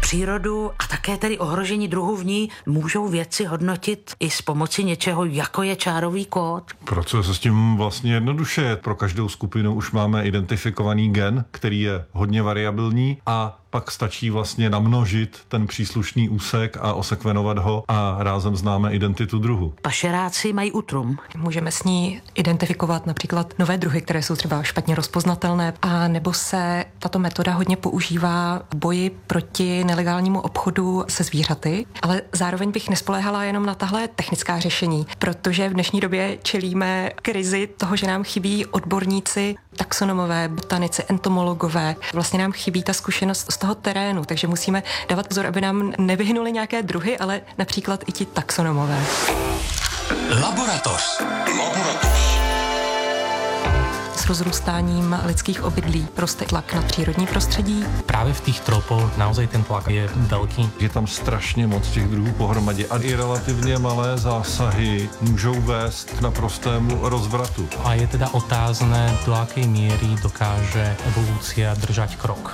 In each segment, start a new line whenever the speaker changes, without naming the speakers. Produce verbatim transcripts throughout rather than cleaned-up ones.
přírodu a také tedy ohrožení druhů v ní můžou vědci hodnotit i s pomocí něčeho, jako je čárový kód?
Pracuje se s tím vlastně jednoduše. Pro každou skupinu už máme identifikovaný gen, který je hodně variabilní a pak stačí vlastně namnožit ten příslušný úsek a osekvenovat ho a rázem známe identitu druhu.
Pašeráci mají utrum.
Můžeme s ní identifikovat například nové druhy, které jsou třeba špatně rozpoznatelné, a nebo se tato metoda hodně používá v boji proti nelegálnímu obchodu se zvířaty, ale zároveň bych nespoléhala jenom na tahle technická řešení, protože v dnešní době čelíme krizi toho, že nám chybí odborníci, taxonomové, botanici, entomologové. Vlastně nám chybí ta zkušenost z toho terénu, takže musíme dávat pozor, aby nám nevyhnuli nějaké druhy, ale například i ti taxonomové.
Laboratoř. Laboratoř.
S rozrůstáním lidských obydlí roste tlak na přírodní prostředí.
Právě v těch tropoch naozaj ten tlak je velký.
Je tam strašně moc těch druhů pohromadě a i relativně malé zásahy můžou vést k naprostému rozvratu.
A je teda otázné, do jaké míry dokáže evolúcia držať krok.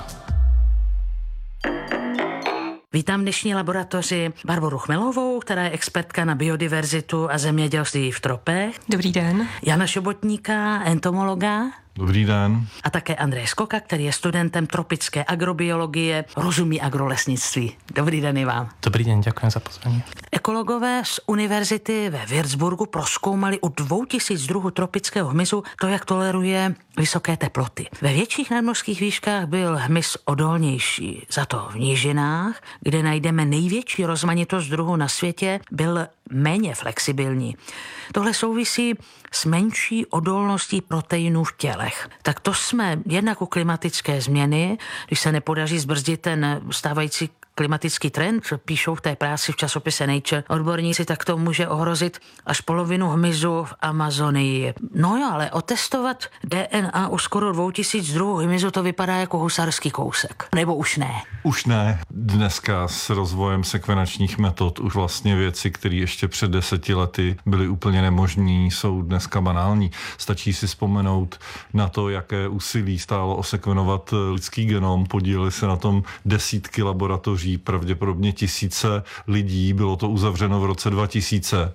Vítám v dnešní laboratoři Barboru Chmelovou, která je expertka na biodiverzitu a zemědělství v tropech.
Dobrý den.
Jana Šobotníka, entomologa.
Dobrý den.
A také Andrej Skoka, který je studentem tropické agrobiologie, rozumí agrolesnictví. Dobrý den i vám.
Dobrý den, děkuji za pozvání.
Ekologové z univerzity ve Würzburgu prozkoumali u dvou tisíc druhů tropického hmyzu to, jak toleruje vysoké teploty. Ve větších nadmořských výškách byl hmyz odolnější. Za to v nížinách, kde najdeme největší rozmanitost druhů na světě, byl méně flexibilní. Tohle souvisí s menší odolností proteinů v tělech. Tak to jsme jednak u klimatické změny, když se nepodaří zbrzdit ten stávající klimatický trend, píšou v té práci v časopise Nature odborníci, tak to může ohrozit až polovinu hmyzu v Amazonii. No jo, ale otestovat D N A u skoro dvou tisíc druhů hmyzu, to vypadá jako husarský kousek. Nebo už ne?
Už ne. Dneska s rozvojem sekvenačních metod už vlastně věci, které ještě před deseti lety byly úplně nemožné, jsou dneska banální. Stačí si vzpomenout na to, jaké úsilí stálo osekvenovat lidský genom. Podíleli se na tom desítky laboratoří, pravděpodobně tisíce lidí, bylo to uzavřeno v roce dva tisíce.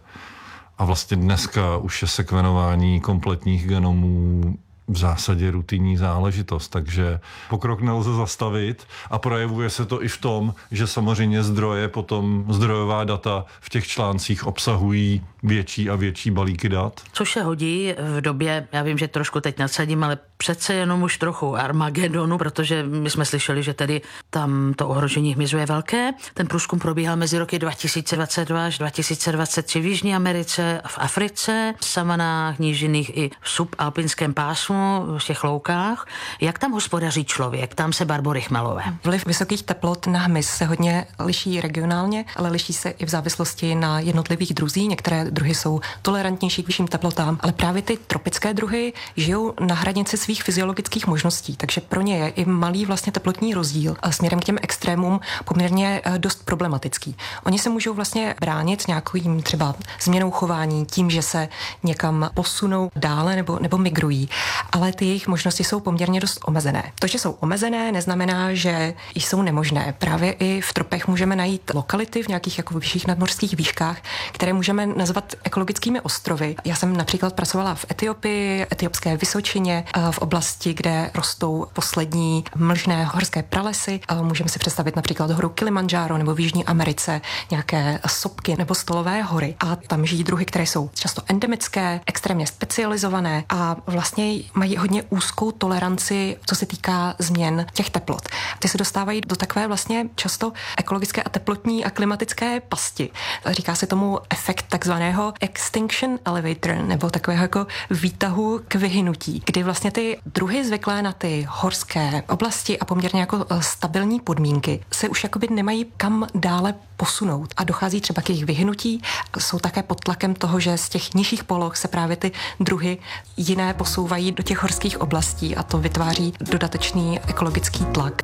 A vlastně dneska už je sekvenování kompletních genomů v zásadě rutinní záležitost, takže pokrok nelze zastavit a projevuje se to i v tom, že samozřejmě zdroje, potom zdrojová data v těch článcích obsahují větší a větší balíky dat.
Což se hodí v době, já vím, že trošku teď nadsadím, ale přece jenom už trochu Armagedonu, protože my jsme slyšeli, že tedy tam to ohrožení hmyzu je velké. Ten průzkum probíhal mezi roky dva tisíce dvacet dva až dva tisíce dvacet tři v Jižní Americe, v Africe, v savanách, nížinných i v subalpinském pásmu, v těch loukách. Jak tam hospodaří člověk? Tam se Barbory Chmelové.
Vliv vysokých teplot na hmyz se hodně liší regionálně, ale liší se i v závislosti na jednotlivých druzích. Některé druhy jsou tolerantnější k vyšším teplotám, ale právě ty tropické druhy žijou na hranici svých fyziologických možností, takže pro ně je i malý vlastně teplotní rozdíl a směrem k těm extrémům poměrně dost problematický. Oni se můžou vlastně bránit nějakým třeba změnou chování, tím, že se někam posunou dále nebo, nebo migrují, ale ty jejich možnosti jsou poměrně dost omezené. To, že jsou omezené, neznamená, že jsou nemožné. Právě i v tropech můžeme najít lokality v nějakých jako vyšších nadmořských výškách, které můžeme nazvat ekologickými ostrovy. Já jsem například pracovala v Etiopii, etiopské Vysočině, v oblasti, kde rostou poslední mlžné horské pralesy. Můžeme si představit například horu Kilimandžáro nebo v Jižní Americe nějaké sopky nebo stolové hory. A tam žijí druhy, které jsou často endemické, extrémně specializované a vlastně mají hodně úzkou toleranci, co se týká změn těch teplot. Ty se dostávají do takové vlastně často ekologické a teplotní a klimatické pasti. Říká se tomu efekt takzvaného extinction elevator, nebo takového jako výtahu k vyhynutí, kdy vlastně ty druhy zvyklé na ty horské oblasti a poměrně jako stabilní podmínky se už jakoby nemají kam dále posunout a dochází třeba k jejich vyhynutí. Jsou také pod tlakem toho, že z těch nižších poloh se právě ty druhy jiné posouvají do těch horských oblastí a to vytváří dodatečný ekologický tlak.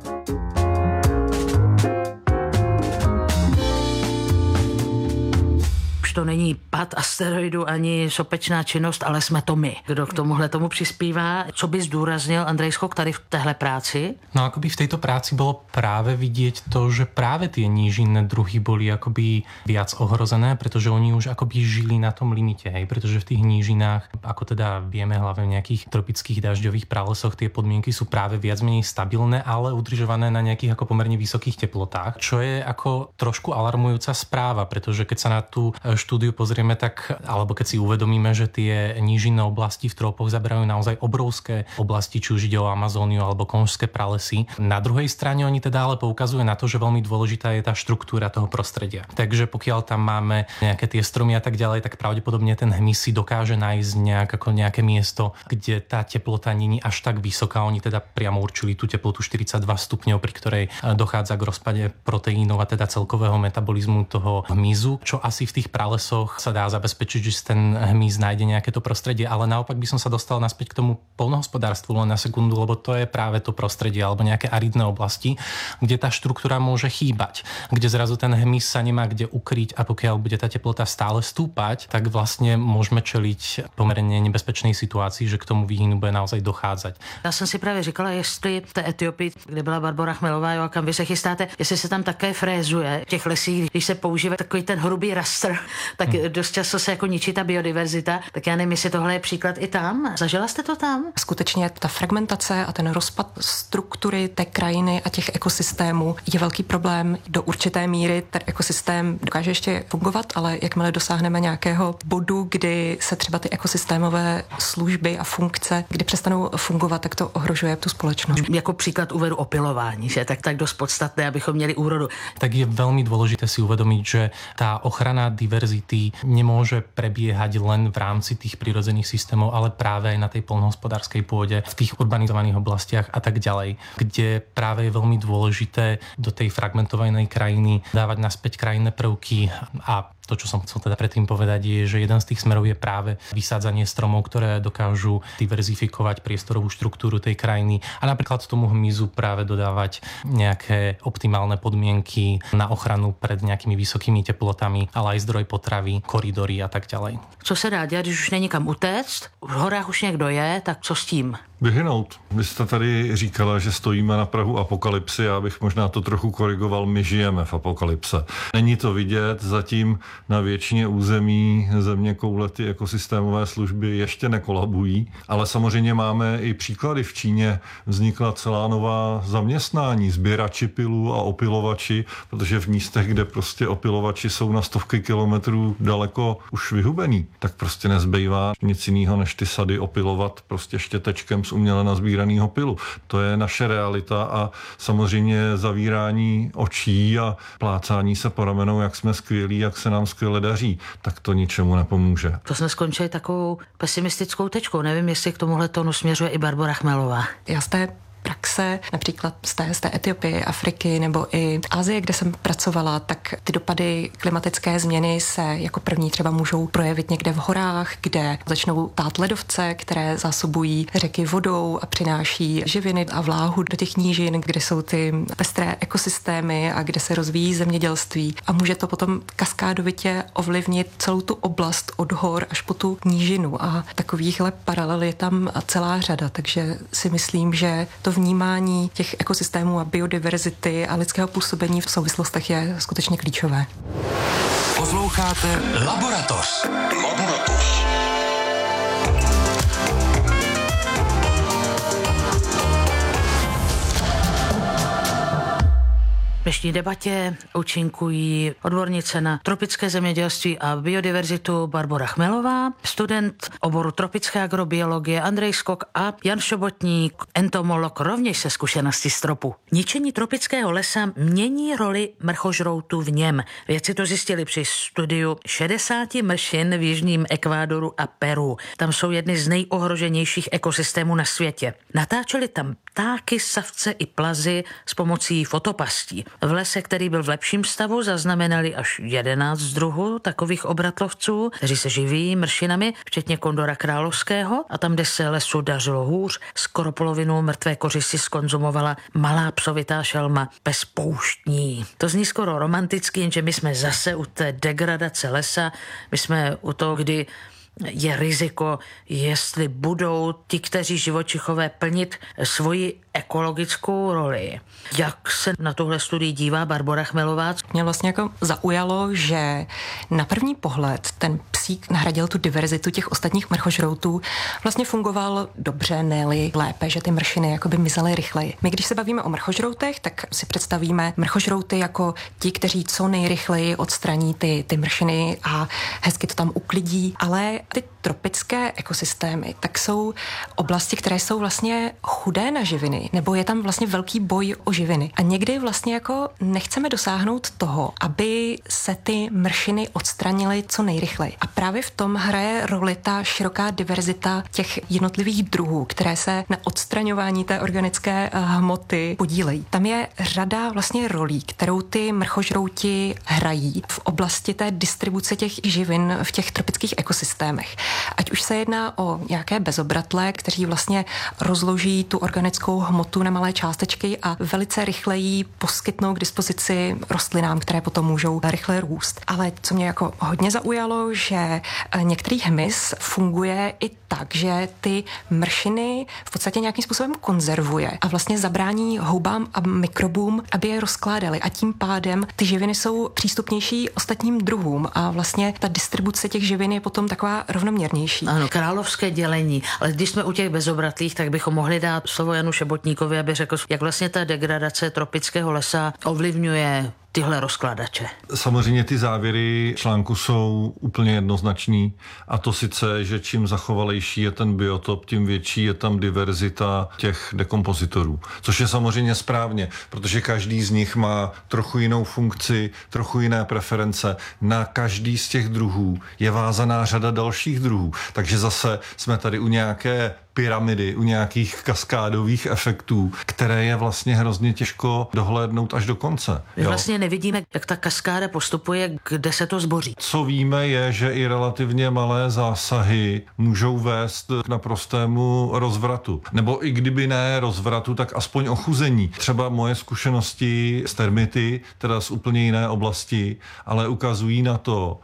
to není pad asteroidu ani sopečná činnost, ale jsme to my, kdo k tomuhle tomu přispívá. Co by zdůraznil Andrej Skok tady v téhle práci?
No akoby v tejto práci bolo práve vidieť to, že práve tie nížinné druhy boli akoby viac ohrozené, pretože oni už akoby žili na tom limite, hej, pretože v tých nížinách, ako teda vieme hlavne v nejakých tropických dažďových pralesoch, tie podmienky sú práve viac menej stabilné, ale udržované na nejakých ako pomerne vysokých teplotách, čo je ako trošku alarmujúca správa, pretože keď sa na tú štúdiu pozrieme, tak alebo keď si uvedomíme, že tie nížinné oblasti v tropoch zaberajú naozaj obrovské oblasti, či už ide o Amazóniu alebo konžské pralesy. Na druhej strane oni teda ale poukazujú na to, že veľmi dôležitá je tá štruktúra toho prostredia. Takže pokiaľ tam máme nejaké tie stromy a tak ďalej, tak pravdepodobne ten hmyz si dokáže nájsť nejak ako nejaké miesto, kde tá teplota nie je až tak vysoká. Oni teda priamo určili tú teplotu štyridsaťdva stupňov, pri ktorej dochádza k rozpade proteínov a teda celkového metabolizmu toho hmyzu, čo asi v tých pralesoch sa dá zabezpečiť, že ten hmyz nájde nejaké to prostredie, ale naopak by som sa dostal naspäť k tomu poľnohospodárstvu len na sekundu, lebo to je práve to prostredie alebo nejaké aridné oblasti, kde tá štruktúra môže chýbať, kde zrazu ten hmyz sa nemá kde ukryť a pokiaľ bude tá teplota stále stúpať, tak vlastne môžeme čeliť pomerne nebezpečnej situácii, že k tomu výhynu bude naozaj dochádzať.
Já jsem si právě říkala, jestli v té Etiopii, kde byla Barbora Chmelová, jo, a kam vy se chystáte, jestli se tam také frézuje v těch lesích, když se používá takový ten hrubý rastr, tak hmm. dost často se jako ničí ta biodiverzita, tak já nevím, jestli tohle je příklad i tam. Zažila jste to tam?
Skutečně ta fragmentace a ten rozpad struktury té krajiny a těch ekosystémů je velký problém. Do určité míry ten ekosystém dokáže ještě fungovat, ale jakmile dosáhneme nějakého bodu, kdy se třeba ty ekosystémové služby a funkce, kdy přestanou fungovat, tak to ohrožuje tu společnost.
Jako příklad uvedu opilování, že tak, tak dost podstatné, abychom měli úrodu.
Tak je veľmi dôležité si uvedomiť, že tá ochrana diverzity nemôže prebiehať len v rámci tých prírodzených systémov, ale práve aj na tej poľnohospodárskej pôde, v tých urbanizovaných oblastiach a tak ďalej, kde práve je veľmi dôležité do tej fragmentovanej krajiny dávať naspäť krajinné prvky a to, čo som chcel teda predtým povedať, je, že jeden z tých smerov je práve vysádzanie stromov, ktoré dokážu diverzifikovať priestorovú štruktúru tej krajiny a napríklad tomu hmyzu práve dodávať nejaké optimálne podmienky na ochranu pred nejakými vysokými teplotami, ale aj zdroj potravy, koridory a tak ďalej.
Co se dá dělat, když už není kam utéct? V horách už někdo je, tak co s tím?
Vyhynout. Vy jste tady říkala, že stojíme na prahu apokalypsy, já bych možná to trochu korigoval, my žijeme v apokalypse. Není to vidět, zatím na většině území země koule ty ekosystémové služby ještě nekolabují, ale samozřejmě máme i příklady. V Číně vznikla celá nová zaměstnání, sběrači pilů a opilovači, protože v místech, kde prostě opilovači jsou na stovky kilometrů daleko už vyhubený, tak prostě nezbývá nic jiného, než ty sady opilovat prostě štětečkem z uměle nazbíraného pilu. To je naše realita a samozřejmě zavírání očí a plácání se po ramenou, jak jsme skvělí, jak se nám skvěle daří, tak to ničemu nepomůže.
To jsme skončili takovou pesimistickou tečkou. Nevím, jestli k tomuhle tónu směřuje i Barbora Chmelová.
Já z té praxe, například z té, z té Etiopie, Afriky nebo i Asie, kde jsem pracovala, tak ty dopady klimatické změny se jako první třeba můžou projevit někde v horách, kde začnou tát ledovce, které zásobují řeky vodou a přináší živiny a vláhu do těch nížin, kde jsou ty pestré ekosystémy a kde se rozvíjí zemědělství. A může to potom kaskádovitě ovlivnit celou tu oblast od hor až po tu nížinu. A takovýchhle paralel je tam celá řada, takže si myslím, že to vnímání těch ekosystémů a biodiverzity a lidského působení v souvislostech je skutečně klíčové.
Posloucháte Laboratoř. Laboratoř.
V dnešní debatě účinkují odbornice na tropické zemědělství a biodiverzitu Barbora Chmelová, student oboru tropické agrobiologie Andrej Skok a Jan Šobotník, entomolog, rovněž se zkušeností z tropu. Ničení tropického lesa mění roli mrchožroutů v něm. Vědci to zjistili při studiu šedesáti mršin v jižním Ekvádoru a Peru. Tam jsou jedny z nejohroženějších ekosystémů na světě. Natáčeli tam ptáky, savce i plazy s pomocí fotopastí. V lese, který byl v lepším stavu, zaznamenali až jedenáct druhů takových obratlovců, kteří se živí mršinami, včetně kondora královského, a tam, kde se lesu dařilo hůř, skoro polovinu mrtvé kořisty zkonzumovala malá psovitá šelma, pes pouštní. To zní skoro romanticky, jenže my jsme zase u té degradace lesa, my jsme u toho, kdy je riziko, jestli budou ti, kteří živočichové plnit svoji ekologickou roli. Jak se na tuhle studii dívá Barbora Chmelová?
Mě vlastně jako zaujalo, že na první pohled ten psík nahradil tu diverzitu těch ostatních mrchožroutů. Vlastně fungoval dobře, ne-li lépe, že ty mršiny jakoby mizely rychleji. My, když se bavíme o mrchožroutech, tak si představíme mrchožrouty jako ti, kteří co nejrychleji odstraní ty, ty mršiny a hezky to tam uklidí, ale ty tropické ekosystémy, tak jsou oblasti, které jsou vlastně chudé na živiny, nebo je tam vlastně velký boj o živiny. A někdy vlastně jako nechceme dosáhnout toho, aby se ty mršiny odstranily co nejrychleji. A právě v tom hraje roli ta široká diverzita těch jednotlivých druhů, které se na odstraňování té organické hmoty podílejí. Tam je řada vlastně rolí, kterou ty mrchožrouti hrají v oblasti té distribuce těch živin v těch tropických ekosystémech. Ať už se jedná o nějaké bezobratlé, kteří vlastně rozloží tu organickou hmotu na malé částečky a velice rychle ji poskytnou k dispozici rostlinám, které potom můžou rychle růst. Ale co mě jako hodně zaujalo, že některý hmyz funguje i tak, že ty mršiny v podstatě nějakým způsobem konzervuje a vlastně zabrání houbám a mikrobům, aby je rozkládaly, a tím pádem ty živiny jsou přístupnější ostatním druhům a vlastně ta distribuce těch živin je potom taková rovnoměrnější.
Ano, královské dělení. Ale když jsme u těch bezobratlých, tak bychom mohli dát slovo Janu Šebotníkovi, aby řekl, jak vlastně ta degradace tropického lesa ovlivňuje tyhle rozkladače.
Samozřejmě ty závěry článku jsou úplně jednoznační, a to sice, že čím zachovalejší je ten biotop, tím větší je tam diverzita těch dekompozitorů. Což je samozřejmě správně, protože každý z nich má trochu jinou funkci, trochu jiné preference. Na každý z těch druhů je vázaná řada dalších druhů. Takže zase jsme tady u nějaké pyramidy, u nějakých kaskádových efektů, které je vlastně hrozně těžko dohlédnout až do konce.
My vlastně nevidíme, jak ta kaskáda postupuje, kde se to zboří.
Co víme je, že i relativně malé zásahy můžou vést k naprostému rozvratu. Nebo i kdyby ne rozvratu, tak aspoň ochuzení. Třeba moje zkušenosti z termity, teda z úplně jiné oblasti, ale ukazují na to,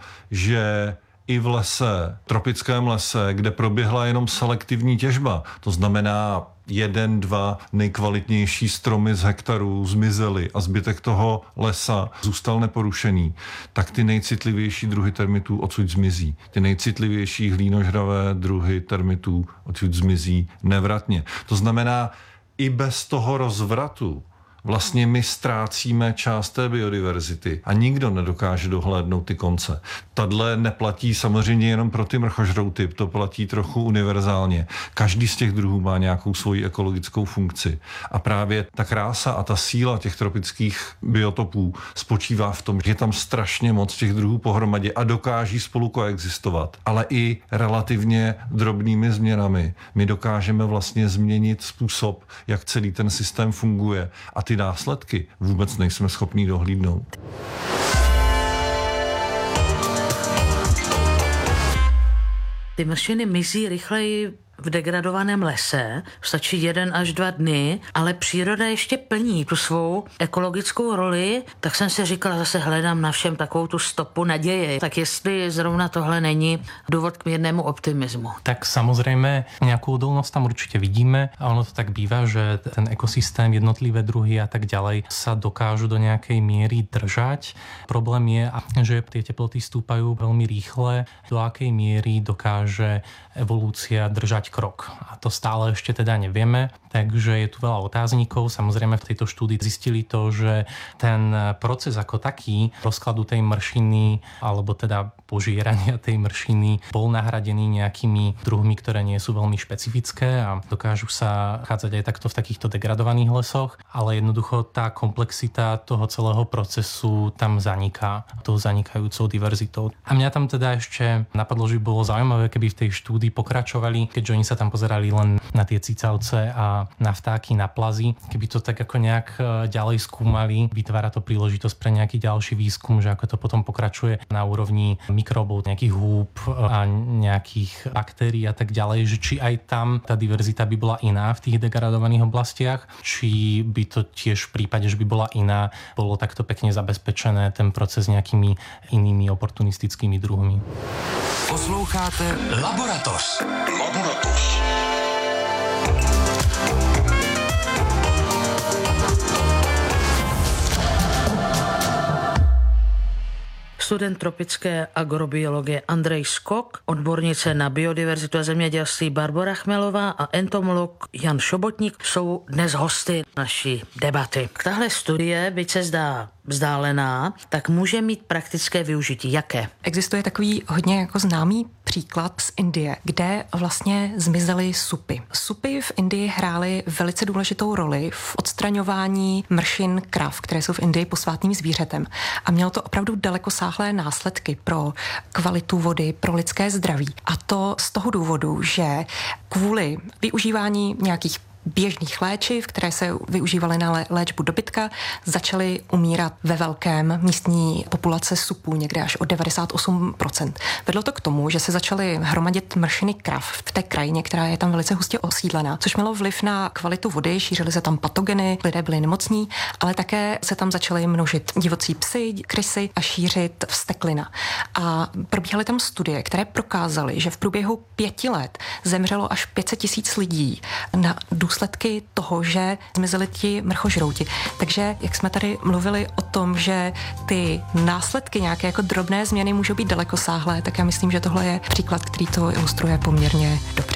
že i v lese, tropickém lese, kde proběhla jenom selektivní těžba, to znamená jeden, dva nejkvalitnější stromy z hektarů zmizely a zbytek toho lesa zůstal neporušený, tak ty nejcitlivější druhy termitů odsud zmizí. Ty nejcitlivější hlínožravé druhy termitů odsud zmizí nevratně. To znamená, i bez toho rozvratu vlastně my ztrácíme část té biodiverzity a nikdo nedokáže dohlédnout ty konce. Tadle neplatí samozřejmě jenom pro ty mrchožrouty, to platí trochu univerzálně. Každý z těch druhů má nějakou svoji ekologickou funkci. A právě ta krása a ta síla těch tropických biotopů spočívá v tom, že je tam strašně moc těch druhů pohromadě a dokáží spolu koexistovat. Ale i relativně drobnými změnami my dokážeme vlastně změnit způsob, jak celý ten systém funguje. A ty následky vůbec nejsme schopní dohlídnout.
Ty mršiny mizí rychleji v degradovaném lese, stačí jeden až dva dny, ale příroda ještě plní tu svou ekologickou roli, tak jsem si říkala, zase hledám na všem takovou tu stopu naděje. Tak jestli zrovna tohle není důvod k mírnému optimismu.
Tak samozřejmě nějakou odolnost tam určitě vidíme a ono to tak bývá, že ten ekosystém, jednotlivé druhy a tak ďalej sa dokážu do nějakej míry držať. Problém je, že tie teploty stúpajú veľmi rýchle, do akej míry dokáže evolúcia držať krok. A to stále ešte teda nevieme, takže je tu veľa otáznikov. Samozrejme v tejto štúdii zistili to, že ten proces ako taký rozkladu tej mršiny alebo teda požierania tej mršiny bol nahradený nejakými druhmi, ktoré nie sú veľmi špecifické a dokážu sa chádzať aj takto v takýchto degradovaných lesoch, ale jednoducho tá komplexita toho celého procesu tam zaniká, tou zanikajúcou diverzitou. A mňa tam teda ešte napadlo, že by bolo zaujímavé, keby v tej štúdii pokračovali, keďže oni sa tam pozerali len na tie cicavce a na vtáky, na plazy. Keby to tak ako nejak ďalej skúmali, vytvára to príležitosť pre nejaký ďalší výskum, že ako to potom pokračuje na úrovni mikrobov, nejakých húb a nejakých baktérií a tak ďalej, že či aj tam tá diverzita by bola iná v tých degradovaných oblastiach, či by to tiež v prípade, že by bola iná, bolo takto pekne zabezpečené ten proces nejakými inými oportunistickými druhmi.
Posloucháte Laboratoř. Laboratoř.
Student tropické agrobiologie Andrej Skok, odbornice na biodiverzitu a zemědělství Barbora Chmelová a entomolog Jan Šobotník jsou dnes hosty naší debaty. Tahle studie, byť se zdá vzdálená, tak může mít praktické využití. Jaké?
Existuje takový hodně jako známý příklad z Indie, kde vlastně zmizely supy. Supy v Indii hrály velice důležitou roli v odstraňování mršin krav, které jsou v Indii posvátným zvířetem. A mělo to opravdu dalekosáhlé následky pro kvalitu vody, pro lidské zdraví. A to z toho důvodu, že kvůli využívání nějakých běžných léčiv, které se využívaly na léčbu dobytka, začaly umírat ve velkém místní populace supů, někde až o devadesát osm procent. Vedlo to k tomu, že se začaly hromadit mršiny krav v té krajině, která je tam velice hustě osídlená, což mělo vliv na kvalitu vody, šířily se tam patogeny, lidé byli nemocní, ale také se tam začaly množit divocí psy, krysy a šířit vzteklina. A probíhaly tam studie, které prokázaly, že v průběhu pěti let zemřelo až pět set tisíc lidí na důsledky toho, že zmizeli ti mrchožrouti. Takže, jak jsme tady mluvili o tom, že ty následky, nějaké jako drobné změny můžou být dalekosáhlé, tak já myslím, že tohle je příklad, který to ilustruje poměrně dobře.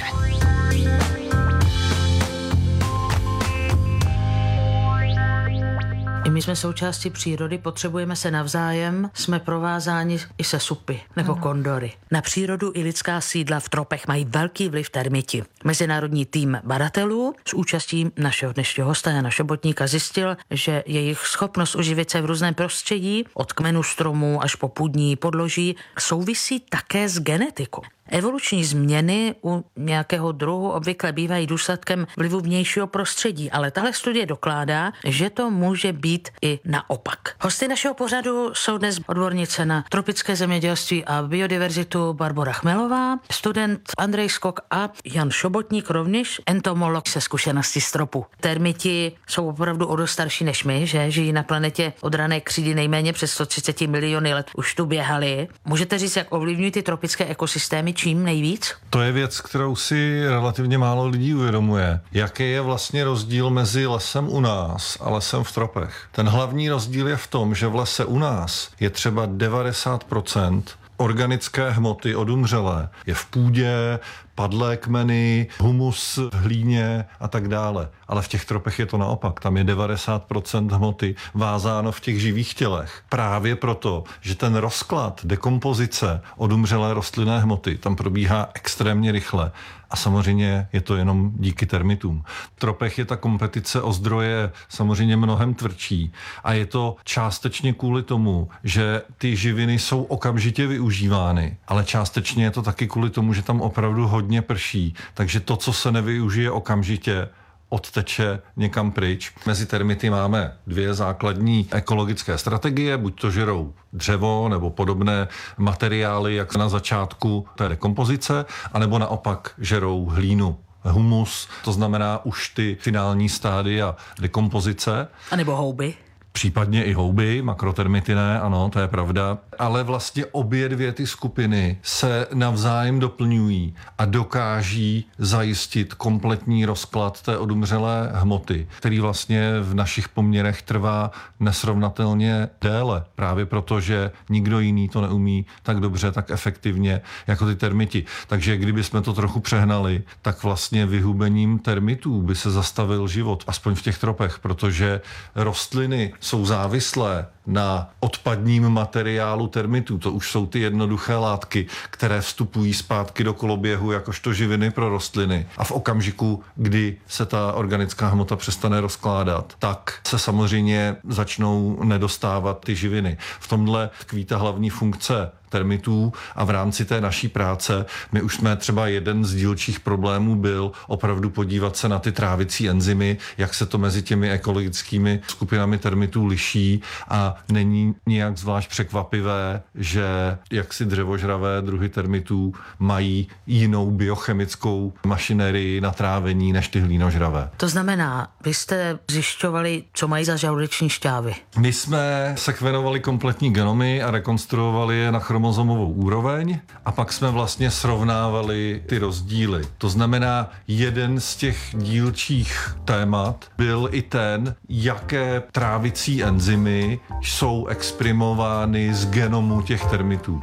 I my jsme součástí přírody, potřebujeme se navzájem, jsme provázáni i se supy nebo ano. kondory. Na přírodu i lidská sídla v tropech mají velký vliv termiti. Mezinárodní tým badatelů s účastím našeho dnešního hosta Jana Šobotníka zjistil, že jejich schopnost uživit se v různém prostředí, od kmenu stromů až po půdní podloží, souvisí také s genetikou. Evoluční změny u nějakého druhu obvykle bývají důsledkem vlivu vnějšího prostředí, ale tahle studie dokládá, že to může být i naopak. Hosty našeho pořadu jsou dnes odbornice na tropické zemědělství a biodiverzitu Barbora Chmelová, student Andrej Skok a Jan Šobotník, rovněž entomolog se zkušeností z tropu. Termiti jsou opravdu o dost starší než my, že žijí na planetě od rané křídy nejméně přes sto třicet miliony let, už tu běhali. Můžete říct, jak ovlivňují ty tropické ekosystémy čím nejvíc?
To je věc, kterou si relativně málo lidí uvědomuje. Jaký je vlastně rozdíl mezi lesem u nás a lesem v tropech? Ten hlavní rozdíl je v tom, že v lese u nás je třeba devadesát procent organické hmoty odumřelé. Je v půdě, padlé kmeny, humus v hlíně a tak dále. Ale v těch tropech je to naopak. Tam je devadesát procent hmoty vázáno v těch živých tělech. Právě proto, že ten rozklad, dekompozice odumřelé rostlinné hmoty tam probíhá extrémně rychle. A samozřejmě je to jenom díky termitům. V tropech je ta kompetice o zdroje samozřejmě mnohem tvrdší a je to částečně kvůli tomu, že ty živiny jsou okamžitě využívány, ale částečně je to taky kvůli tomu, že tam opravdu hodně prší, takže to, co se nevyužije okamžitě, odteče někam pryč. Mezi termity máme dvě základní ekologické strategie, buď to žerou dřevo nebo podobné materiály, jak na začátku té dekompozice, anebo naopak žerou hlínu, humus, to znamená už ty finální stádia dekompozice.
A nebo houby.
Případně i houby, makrotermity ne, ano, to je pravda. Ale vlastně obě dvě ty skupiny se navzájem doplňují a dokáží zajistit kompletní rozklad té odumřelé hmoty, který vlastně v našich poměrech trvá nesrovnatelně déle. Právě proto, že nikdo jiný to neumí tak dobře, tak efektivně jako ty termiti. Takže kdybychom to trochu přehnali, tak vlastně vyhubením termitů by se zastavil život, aspoň v těch tropech, protože rostliny jsou závislé na odpadním materiálu termitů. To už jsou ty jednoduché látky, které vstupují zpátky do koloběhu jakožto živiny pro rostliny. A v okamžiku, kdy se ta organická hmota přestane rozkládat, tak se samozřejmě začnou nedostávat ty živiny. V tomhle tkví ta hlavní funkce termitů a v rámci té naší práce my už jsme třeba jeden z dílčích problémů byl opravdu podívat se na ty trávicí enzymy, jak se to mezi těmi ekologickými skupinami termitů liší a není nijak zvlášť překvapivé, že jaksi dřevožravé druhy termitů mají jinou biochemickou mašinerii na trávení než ty hlínožravé.
To znamená, vy jste zjišťovali, co mají za žaludeční šťávy.
My jsme sekvenovali kompletní genomy a rekonstruovali je na chromozomovou úroveň a pak jsme vlastně srovnávali ty rozdíly. To znamená, jeden z těch dílčích témat byl i ten, jaké trávicí enzymy jsou exprimovány z genomu těch termitů.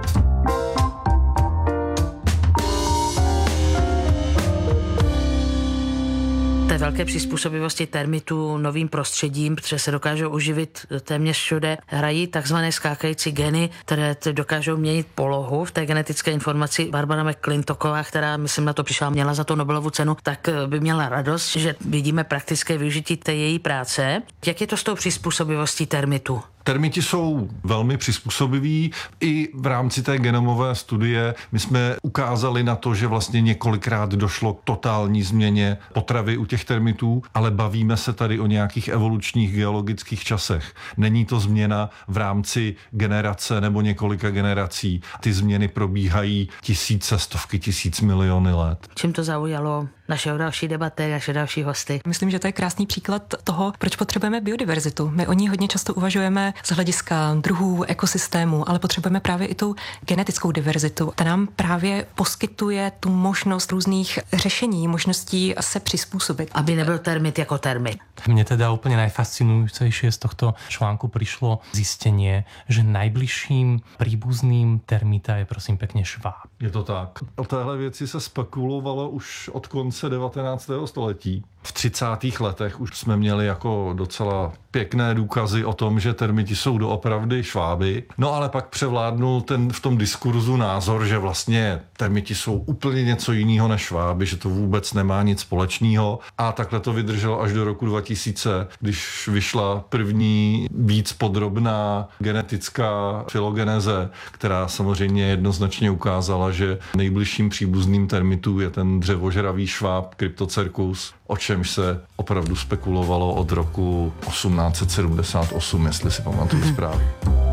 Té velké přizpůsobivosti termitů novým prostředím, protože se dokážou uživit téměř všude, hrají takzvané skákající geny, které dokážou měnit polohu. V té genetické informaci Barbara McClintoková, která myslím na to přišla, měla za to Nobelovu cenu, tak by měla radost, že vidíme praktické využití té její práce. Jak je to s tou přizpůsobivostí termitů?
Termiti jsou velmi přizpůsobiví. I v rámci té genomové studie my jsme ukázali na to, že vlastně několikrát došlo k totální změně potravy u těch termitů, ale bavíme se tady o nějakých evolučních geologických časech. Není to změna v rámci generace nebo několika generací. Ty změny probíhají tisíce, stovky tisíc, miliony let.
Čím to zaujalo našeho další debaty, naše další hosty?
Myslím, že to je krásný příklad toho, proč potřebujeme biodiverzitu. My o ní hodně často uvažujeme z hlediska druhů, ekosystému, ale potřebujeme právě i tu genetickou diverzitu. Ta nám právě poskytuje tu možnost různých řešení, možností se přizpůsobit.
Aby nebyl termit jako termit.
Mne teda úplne najfascinujúcejšie z tohto článku prišlo zistenie, že najbližším príbuzným termita je prosím pekne šváb.
Je to tak. O téhle věci se spekulovalo už od konce devatenáctého století. V třicátých letech už jsme měli jako docela pěkné důkazy o tom, že termiti jsou doopravdy šváby. No ale pak převládnul ten v tom diskurzu názor, že vlastně termiti jsou úplně něco jiného než šváby, že to vůbec nemá nic společného. A takhle to vydrželo až do roku dva tisíce, když vyšla první víc podrobná genetická filogeneze, která samozřejmě jednoznačně ukázala, že nejbližším příbuzným termitů je ten dřevožravý šváb Cryptocercus, o čemž se opravdu spekulovalo od roku osmnáct set sedmdesát osm, jestli si pamatuju správně.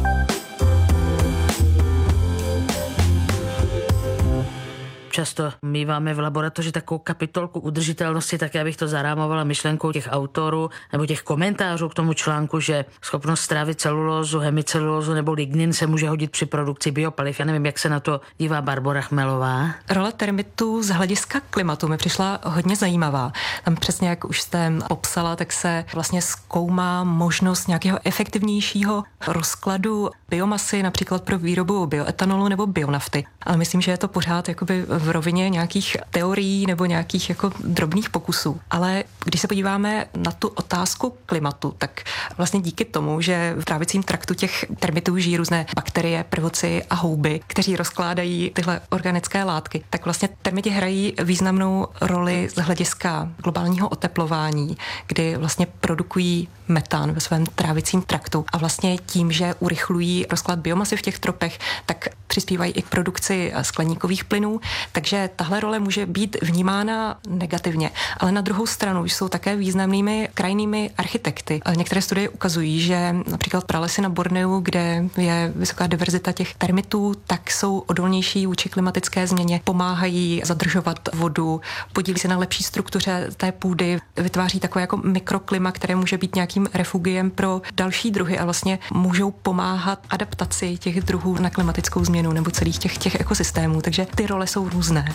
Často míváme v laboratoři takovou kapitolku udržitelnosti, tak já bych to zarámovala myšlenkou těch autorů nebo těch komentářů k tomu článku, že schopnost strávit celulózu, hemicelulózu nebo lignin se může hodit při produkci biopaliv. Já nevím, jak se na to dívá Barbora Chmelová.
Role termitů z hlediska klimatu mi přišla hodně zajímavá. Tam přesně, jak už jste popsala, tak se vlastně zkoumá možnost nějakého efektivnějšího rozkladu biomasy, například pro výrobu bioetanolu nebo bionafty. Ale myslím, že je to pořád jakoby v rovině nějakých teorií nebo nějakých jako drobných pokusů. Ale když se podíváme na tu otázku klimatu, tak vlastně díky tomu, že v trávicím traktu těch termitů žijí různé bakterie, prvoci a houby, kteří rozkládají tyhle organické látky, tak vlastně termiti hrají významnou roli z hlediska globálního oteplování, kdy vlastně produkují metan ve svém trávicím traktu a vlastně tím, že urychlují rozklad biomasy v těch tropech, tak přispívají i k produkci skleníkových plynů, takže tahle role může být vnímána negativně. Ale na druhou stranu jsou také významnými krajinnými architekty. Některé studie ukazují, že například pralesy na Borneu, kde je vysoká diverzita těch termitů, tak jsou odolnější vůči klimatické změně, pomáhají zadržovat vodu, podílí se na lepší struktuře té půdy, vytváří takové jako mikroklima, které může být nějakým refugiem pro další druhy a vlastně můžou pomáhat adaptaci těch druhů na klimatickou změnu nebo celých těch, těch ekosystémů. Takže ty role jsou různé.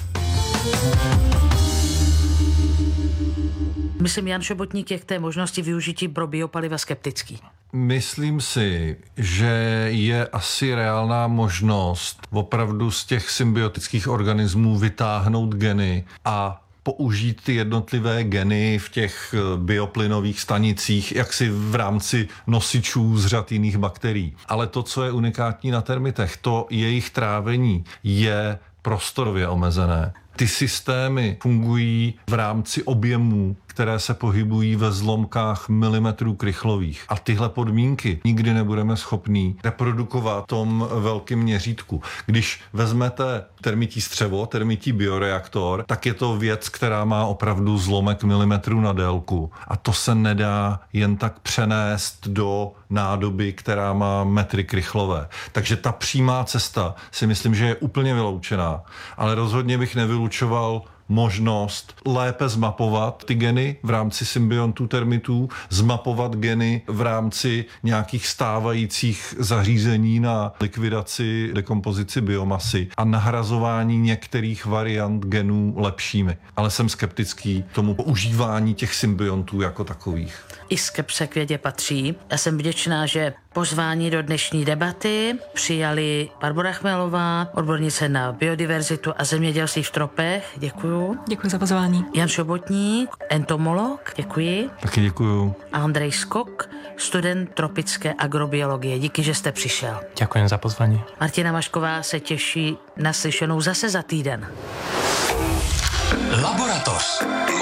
Myslím, Jan Šobotník je k té možnosti využití pro biopaliva skeptický.
Myslím si, že je asi reálná možnost opravdu z těch symbiotických organismů vytáhnout geny a použít ty jednotlivé geny v těch bioplynových stanicích, jaksi v rámci nosičů z řad jiných bakterií. Ale to, co je unikátní na termitech, to jejich trávení je prostorově omezené. Ty systémy fungují v rámci objemů, které se pohybují ve zlomkách milimetrů krychlových. A tyhle podmínky nikdy nebudeme schopní reprodukovat v tom velkém měřítku. Když vezmete termití střevo, termití bioreaktor, tak je to věc, která má opravdu zlomek milimetrů na délku. A to se nedá jen tak přenést do nádoby, která má metry krychlové. Takže ta přímá cesta si myslím, že je úplně vyloučená. Ale rozhodně bych nevylučoval možnost lépe zmapovat ty geny v rámci symbiontů termitů, zmapovat geny v rámci nějakých stávajících zařízení na likvidaci, dekompozici biomasy a nahrazování některých variant genů lepšími. Ale jsem skeptický k tomu používání těch symbiontů jako takových.
I skepse k vědě patří. Já jsem vděčná, že pozvání do dnešní debaty přijali Barbora Chmelová, odbornice na biodiverzitu a zemědělství v tropech. Děkuju.
Děkuji za pozvání.
Jan Šobotník, entomolog. Děkuji.
Taky děkuju.
A Andrej Skok, student tropické agrobiologie. Díky, že jste přišel.
Ďakujem za pozvanie.
Martina Mašková se těší na slyšenou zase za týden.
Laboratoř.